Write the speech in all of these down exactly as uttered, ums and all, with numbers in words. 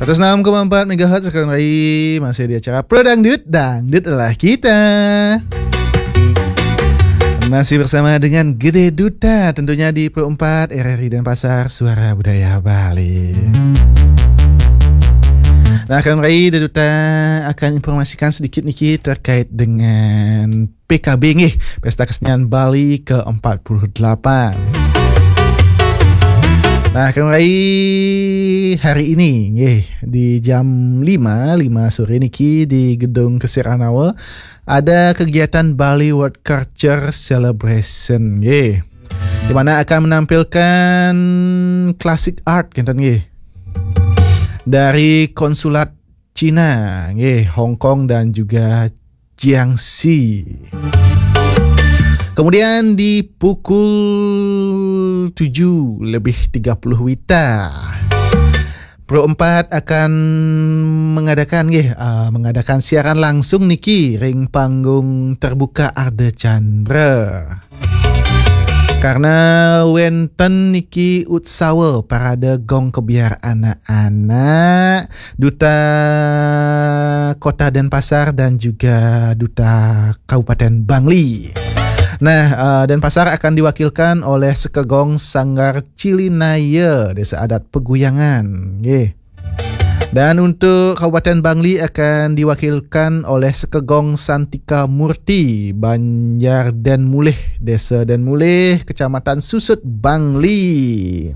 seratus enam koma empat megahertz sekarang lagi masih di acara Pro Dangdut, Dangdut adalah kita. Masih bersama dengan Gede Duta tentunya di Pro empat R R I Denpasar, Suara Budaya Bali. Nah, akan Rai Gede Duta akan informasikan sedikit-sedikit terkait dengan P K B nih, Pesta Kesenian Bali ke empat puluh delapan. Nah, akan Rai hari ini nggih di jam lima sore niki di Gedung Kesir Anawa ada kegiatan Bali World Culture Celebration nggih. Di mana akan menampilkan classic art kan nggih. Dari konsulat Cina nggih, Hong Kong dan juga Jiangxi. Kemudian di pukul tujuh lebih tiga puluh wita Pro empat akan mengadakan nggih uh, mengadakan siaran langsung niki ring panggung terbuka Arda Chandra. Karena wenten niki utsawa parade gong kebiar anak-anak Duta Kota Denpasar dan juga Duta Kabupaten Bangli. Nah, uh, Denpasar akan diwakilkan oleh Sekegong Sanggar Cilinaya Desa Adat Peguyangan. Nggih. Dan untuk Kabupaten Bangli akan diwakilkan oleh Sekegong Santika Murti Banjar Den Mulih Desa Den Mulih Kecamatan Susut Bangli.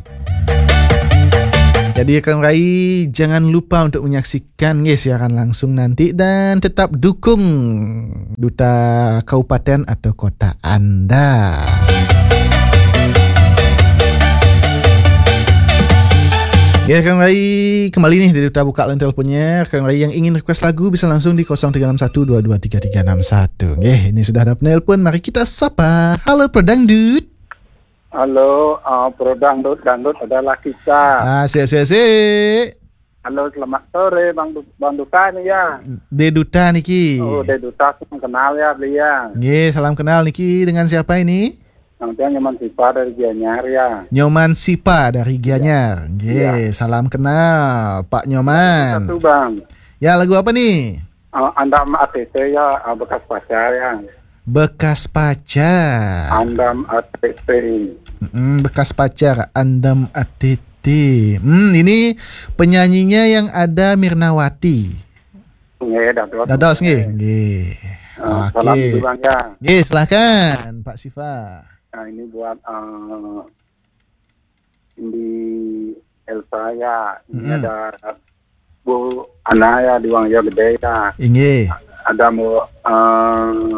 Jadi akan Rai jangan lupa untuk menyaksikan ya, siaran langsung nanti dan tetap dukung Duta Kabupaten atau Kota Anda. Ya, Kang Rai kembali nih dari Duta buka line teleponnya. Kang Rai yang ingin request lagu bisa langsung di nol tiga enam satu dua dua tiga tiga enam satu. Ya, ini sudah ada penelpon. Mari kita sapa. Halo Prodangdut. Halo, uh, Prodangdut, Dangdut adalah kita. Ah, si si si. Halo, selamat sore Bang Du- Bang Duta nih ya. De Duta niki. Oh, De Duta aku kenal ya beliau. Ya, salam kenal niki dengan siapa ini? Nanti Nyoman Sipa dari Gianyar ya. Nyoman Sipa dari Gianyar. Ya, ya. Salam kenal Pak Nyoman. Satu Bang. Ya, lagu apa nih? Uh, Andam A T T ya, uh, bekas pacar ya. Bekas pacar. Andam A T T. Hmm, bekas pacar Andam A T T. Hmm, ini penyanyinya yang ada Mirnawati. Nggih, dados. Dados nggih. Nggih. Uh, Oke. Salam dulu Bang ya. Nggih, silakan Pak Sifa. Nah, ini buat uh, di Elsa ya. Ini Mm-hmm. ada Bu Anaya di Wangya Gede ya. Nggih. Ada mau uh,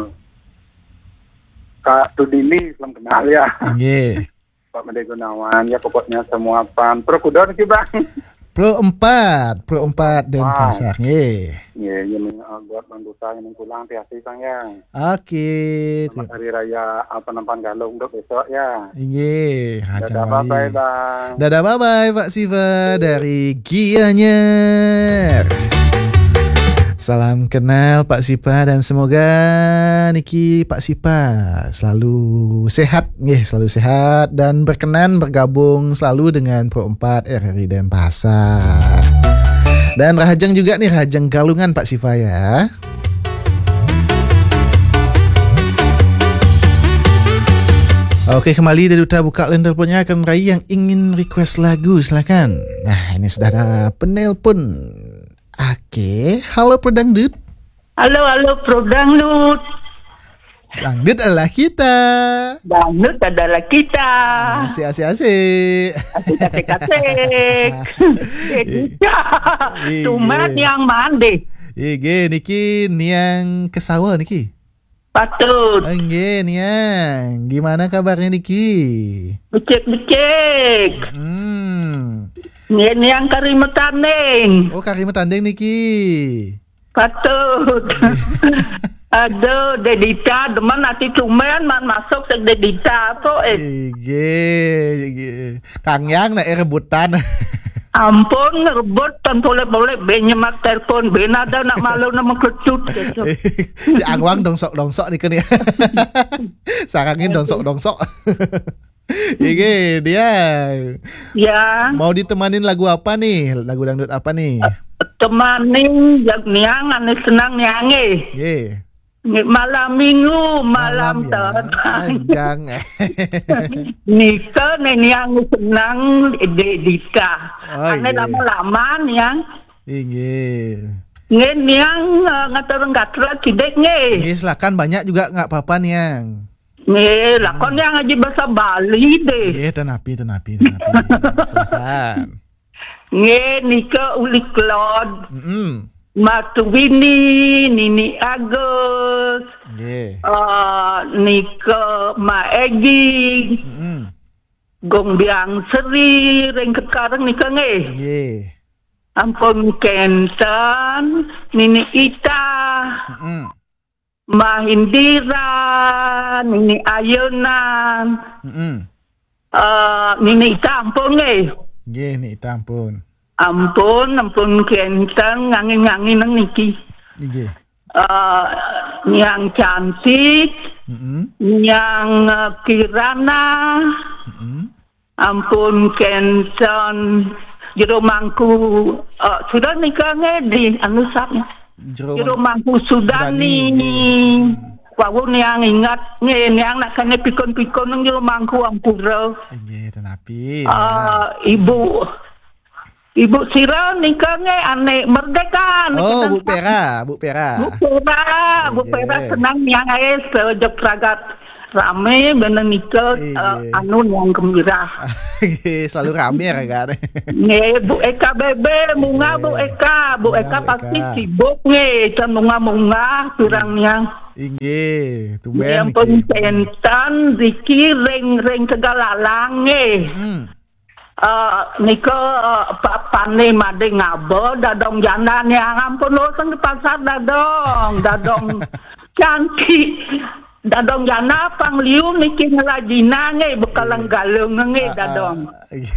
Kak Tudini, salam kenal ya. Nggih. Pak Mede Gunawan ya, pokoknya semua pan. Prokudon sih Bang. Pro empat, Pro empat Denpasar. Nggih. Iya, ini uh, buat Bang Duta yang pulang hati-hati Bang ya. Oke. Selamat Hari Raya apa nampan galung untuk besok ya. Nggih. Dadah bye-bye Bang. Dadah bye-bye Pak Siva dari Gianyar. Salam kenal Pak Sipa dan semoga niki Pak Sipa selalu sehat, nggih, selalu sehat dan berkenan bergabung selalu dengan Pro empat R R I Denpasar. Dan Rahajang juga nih, Rahajang Galungan Pak Sipa ya. Oke, kembali dari Duta buka line teleponnya akan Rai yang ingin request lagu, silakan. Nah, ini sudah ada penelpon. Oke, halo Prodangdut. Halo, halo Prodangdut. Dangdut adalah kita. Dangdut adalah kita. Asik, asik, asik. Asik, asik, asik. Cuman yang mandi. Iya, niki niang kesawa niki. Patut. Nggih, niang. Gimana kabarnya niki? Becek-becek. Hmm. Ini yang karima tanding. Oh, karima tanding niki. Patut. Aduh, Dedita, deman nanti cuman man masuk ke Dedita to eh. Iya, Kang Yang nak rebutan. Ampun, rebut tan boleh-boleh benyemak telepon benada nak malu nama kecut. Di angwang dongsok-dongsok nih kan ya. Sarangin dongsok-dongsok. Iya, dia. Ya. Mau ditemanin lagu apa nih? Lagu dangdut apa nih? Temanin jak niang ane senang niange. Ye. Malam minggu, malam, ya. terpanjang. Jangan. Nika niang senang Dedita. Oh, Ane iya. lama-lama niang. Iya. Nge niang ngater-ngater cidek nge. Iya, silakan banyak juga nggak apa-apa nih yang. Nge lakon yang aja bahasa Bali deh. Iya, tenapi, tenapi, tenapi. Silakan. Nge nika uli klod. Mm. Matu Wini, Nini Agus, Iya. uh, Nika Ma Egi, Mm. Gong Biang Seri, Reng Kekareng Nika nge. Iya. Ampun Kentan, Nini Ita, Mm. Mahindira, Nini Ayunan, Mm. uh, Nini Ita ampun nge. Iya, nih, ampun. Ampun, ampun Kentan, ngangin-ngangin nang niki. Iya. Uh, yang cantik, Mm. yang uh, Kirana, Mm. ampun Kenton, jero mangku, uh, sudah nikah di anu sapnya. Jero Jero mangku Sudani. Wawun yang ingat nge yang nak kene pikon-pikon nang jero mangku ampura. Iya, tenapi. Uh, ibu Ibu Sira nikah nge ane merdeka. Oh, Bu Pera, Bu Pera. Bu Pera, Bu Iya. Pera senang yang ae sejak pragat rame bener nikah Iya. uh, anu yang gembira. Selalu rame ya kan. Nge Bu Eka Bebe, bunga Iya. Bu Eka, Bu Bunga Eka Bu pasti Eka. sibuk nge, can bunga-bunga kurangnya. Inggih, tumben Yang iki. pencentan Ziki ring-ring segalalang nge. Hmm. Uh, Nika uh, Pak Pane Made ngabo dadong janan yang ampun lo sang di pasar dadong dadong cantik dadong jana pangliu niki ngelajina nge bekalang galung nge dadong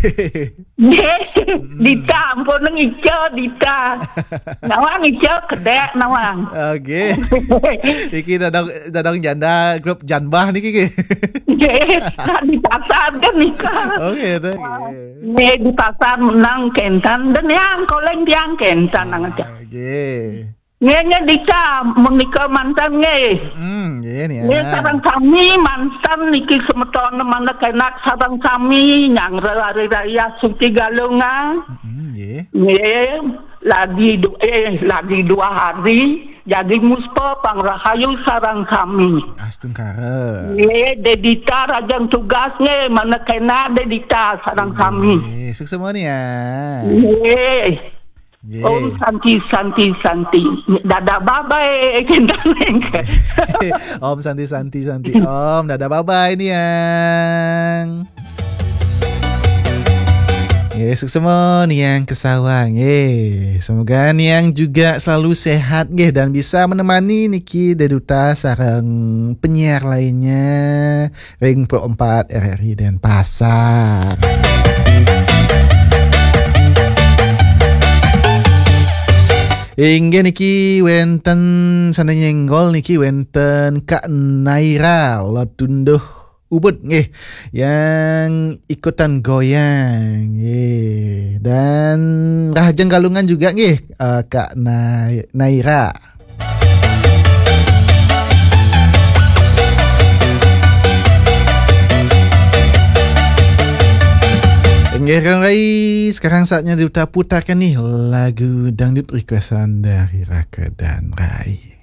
nge dita ampun ngico dita nawang ngico kedek nawang Oke. Iki dadang dadang janda grup janbah niki ki. nge di pasar kan nika Oke, deh. nge di pasar menang kentan dan yang koleng tiang kentan nang aja Oke. nge dita menikah mantan nge Hmm, iya nih nge ya. sarang kami mantan niki semeton mana kenak sarang kami yang hari raya suci galungan Hmm, iya. nge lagi du eh lagi dua hari jadi muspo pangrahayu sarang kami Astungkara. nge dedita rajang tugasnya mana kena dedita sarang kami Iya, sukses semua nih ya. nge Iya. Om Santi Santi Santi dada babai kentaneng Om Santi Santi Santi Om, dadah bye bye nih yang. Ya, sukses semua nih yang kesawang. Eh, semoga nih yang juga selalu sehat nggih dan bisa menemani Niki Deduta sareng penyiar lainnya Ring Pro empat R R I dan Pasar. Hingga niki wenten sana nyenggol niki wenten Kak Naira Lotunduh Ubud nggih yang ikutan goyang nggih dan Rahajeng Galungan juga nggih uh, Kak Na- Naira. Enggak Rai, sekarang saatnya Duta putarkan nih lagu dangdut requestan dari Raka dan Rai.